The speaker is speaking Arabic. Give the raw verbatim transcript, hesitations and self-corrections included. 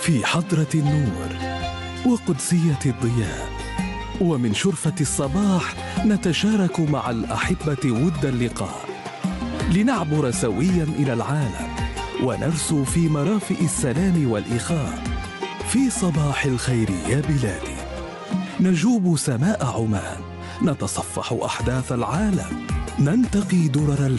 في حضرة النور وقدسية الضياء، ومن شرفة الصباح نتشارك مع الأحبة ود اللقاء، لنعبر سويا إلى العالم ونرسو في مرافئ السلام والإخاء. في صباح الخير يا بلادي نجوب سماء عمان، نتصفح أحداث العالم، ننتقي درر